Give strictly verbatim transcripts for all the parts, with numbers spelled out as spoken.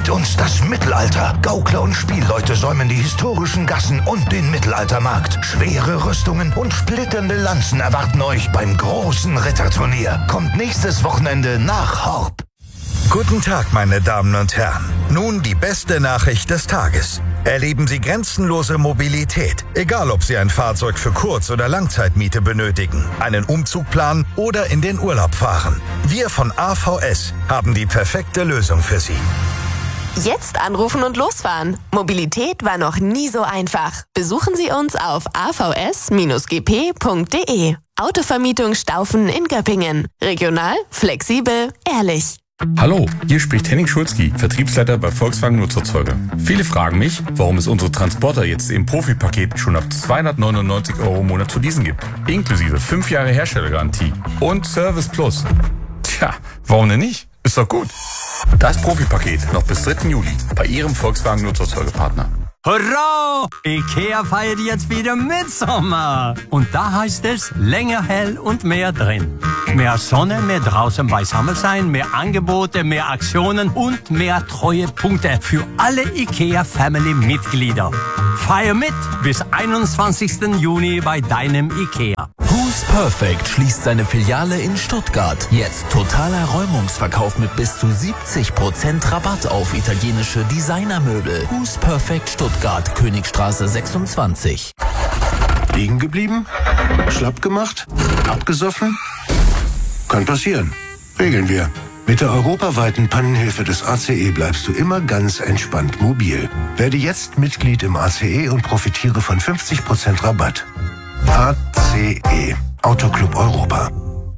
Bringt uns das Mittelalter. Gaukler und Spielleute säumen die historischen Gassen und den Mittelaltermarkt. Schwere Rüstungen und splitternde Lanzen erwarten euch beim großen Ritterturnier. Kommt nächstes Wochenende nach Horb. Guten Tag, meine Damen und Herren. Nun die beste Nachricht des Tages. Erleben Sie grenzenlose Mobilität, egal ob Sie ein Fahrzeug für Kurz- oder Langzeitmiete benötigen, einen Umzug planen oder in den Urlaub fahren. Wir von A V S haben die perfekte Lösung für Sie. Jetzt anrufen und losfahren. Mobilität war noch nie so einfach. Besuchen Sie uns auf a v s g p punkt d e. Autovermietung Staufen in Göppingen. Regional, flexibel, ehrlich. Hallo, hier spricht Henning Schulzki, Vertriebsleiter bei Volkswagen Nutzerzeuger. Viele fragen mich, warum es unsere Transporter jetzt im Profipaket schon ab zweihundertneunundneunzig Euro im Monat zu leasen gibt. Inklusive fünf Jahre Herstellergarantie und Service Plus. Tja, warum denn nicht? Ist doch gut. Das Profipaket noch bis dritten Juli bei Ihrem Volkswagen Nutzerzeugerpartner. Hurra! IKEA feiert jetzt wieder Mitsommer. Und da heißt es länger hell und mehr drin. Mehr Sonne, mehr draußen beisammen sein, mehr Angebote, mehr Aktionen und mehr Treuepunkte für alle IKEA-Family-Mitglieder. Feier mit bis einundzwanzigsten Juni bei deinem IKEA. Who's Perfect schließt seine Filiale in Stuttgart. Jetzt totaler Räumungsverkauf mit bis zu siebzig Prozent Rabatt auf italienische Designermöbel. Who's Perfect Stuttgart, Königstraße sechsundzwanzig. Liegen geblieben? Schlapp gemacht? Abgesoffen? Kann passieren. Regeln wir. Mit der europaweiten Pannenhilfe des A C E bleibst du immer ganz entspannt mobil. Werde jetzt Mitglied im A C E und profitiere von fünfzig Prozent Rabatt. A C E, Autoclub Europa.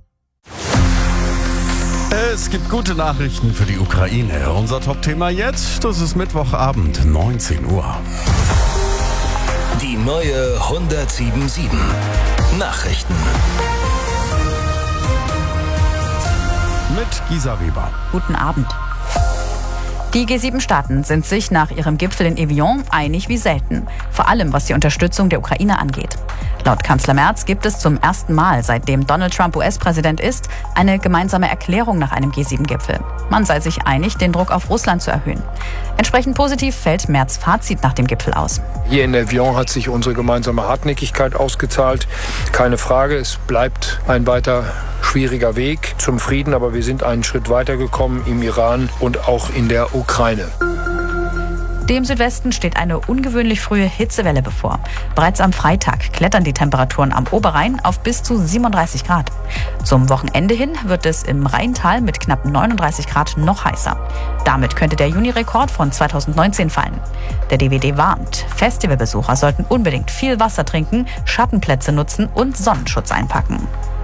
Es gibt gute Nachrichten für die Ukraine. Unser Top-Thema jetzt, das ist Mittwochabend, neunzehn Uhr. Die neue hundertsieben sieben Nachrichten. Mit Gisa Weber. Guten Abend. Die G sieben Staaten sind sich nach ihrem Gipfel in Evian einig wie selten. Vor allem, was die Unterstützung der Ukraine angeht. Laut Kanzler Merz gibt es zum ersten Mal, seitdem Donald Trump U S-Präsident ist, eine gemeinsame Erklärung nach einem G sieben Gipfel. Man sei sich einig, den Druck auf Russland zu erhöhen. Entsprechend positiv fällt Merz' Fazit nach dem Gipfel aus. Hier in Evian hat sich unsere gemeinsame Hartnäckigkeit ausgezahlt. Keine Frage, es bleibt ein weiter schwieriger Weg zum Frieden, aber wir sind einen Schritt weitergekommen im Iran und auch in der Ukraine. Dem Südwesten steht eine ungewöhnlich frühe Hitzewelle bevor. Bereits am Freitag klettern die Temperaturen am Oberrhein auf bis zu siebenunddreißig Grad. Zum Wochenende hin wird es im Rheintal mit knapp neununddreißig Grad noch heißer. Damit könnte der Juni-Rekord von zweitausendneunzehn fallen. Der D W D warnt, Festivalbesucher sollten unbedingt viel Wasser trinken, Schattenplätze nutzen und Sonnenschutz einpacken.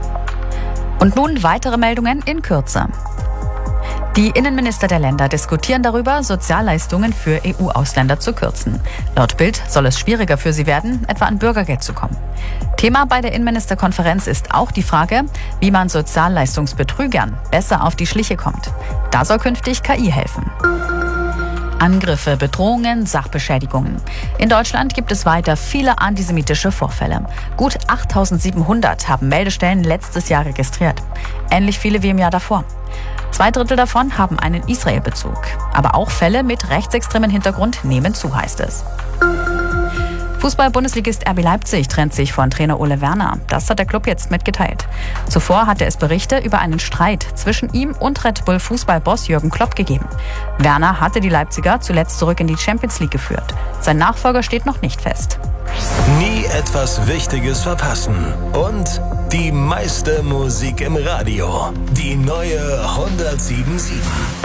Und nun weitere Meldungen in Kürze. Die Innenminister der Länder diskutieren darüber, Sozialleistungen für E U-Ausländer zu kürzen. Laut Bild soll es schwieriger für sie werden, etwa an Bürgergeld zu kommen. Thema bei der Innenministerkonferenz ist auch die Frage, wie man Sozialleistungsbetrügern besser auf die Schliche kommt. Da soll künftig K I helfen. Angriffe, Bedrohungen, Sachbeschädigungen. In Deutschland gibt es weiter viele antisemitische Vorfälle. Gut achttausendsiebenhundert haben Meldestellen letztes Jahr registriert. Ähnlich viele wie im Jahr davor. Zwei Drittel davon haben einen Israel-Bezug. Aber auch Fälle mit rechtsextremen Hintergrund nehmen zu, heißt es. Fußball-Bundesligist R B Leipzig trennt sich von Trainer Ole Werner. Das hat der Club jetzt mitgeteilt. Zuvor hatte es Berichte über einen Streit zwischen ihm und Red Bull Fußball-Boss Jürgen Klopp gegeben. Werner hatte die Leipziger zuletzt zurück in die Champions League geführt. Sein Nachfolger steht noch nicht fest. Nie etwas Wichtiges verpassen. Und die meiste Musik im Radio. Die neue hundertsieben sieben.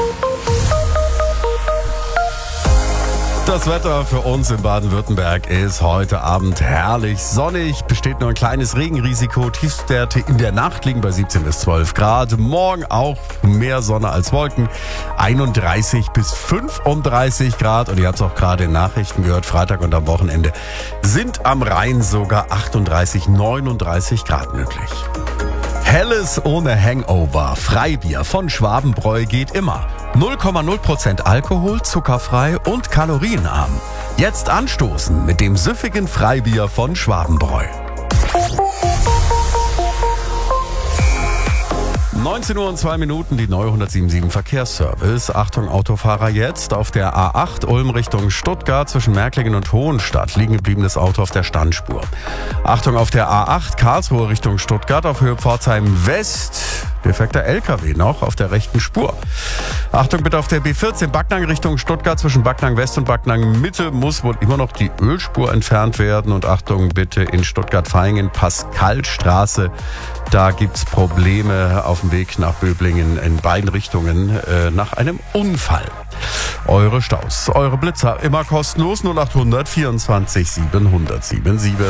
Das Wetter für uns in Baden-Württemberg ist heute Abend herrlich sonnig. Besteht nur ein kleines Regenrisiko. Tiefstwerte in der Nacht liegen bei siebzehn bis zwölf Grad. Morgen auch mehr Sonne als Wolken. einunddreißig bis fünfunddreißig Grad. Und ihr habt es auch gerade in Nachrichten gehört, Freitag und am Wochenende sind am Rhein sogar achtunddreißig, neununddreißig Grad möglich. Helles ohne Hangover. Freibier von Schwabenbräu geht immer. null Komma null Prozent Alkohol, zuckerfrei und kalorienarm. Jetzt anstoßen mit dem süffigen Freibier von Schwabenbräu. neunzehn Uhr und zwei Minuten, die neue hundertsieben Komma sieben Verkehrsservice. Achtung Autofahrer jetzt, auf der A acht Ulm Richtung Stuttgart zwischen Märklingen und Hohenstadt liegen gebliebenes Auto auf der Standspur. Achtung auf der A acht Karlsruhe Richtung Stuttgart auf Höhe Pforzheim West. Defekter L K W noch auf der rechten Spur. Achtung bitte auf der B vierzehn Backnang Richtung Stuttgart zwischen Backnang West und Backnang Mitte muss wohl immer noch die Ölspur entfernt werden. Und Achtung bitte in Stuttgart-Vaihingen Pascalstraße. Da gibt's Probleme auf dem Weg nach Böblingen in beiden Richtungen äh, nach einem Unfall. Eure Staus, eure Blitzer immer kostenlos null achthundert vierundzwanzig siebenhundert siebenundsiebzig.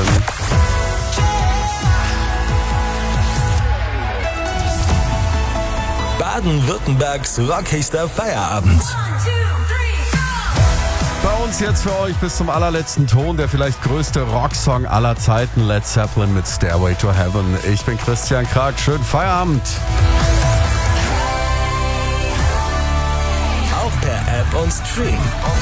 Baden-Württembergs rockigster Feierabend. Bei uns jetzt für euch bis zum allerletzten Ton der vielleicht größte Rocksong aller Zeiten, Led Zeppelin mit Stairway to Heaven. Ich bin Christian Krag, schönen Feierabend. Auch per App und Stream.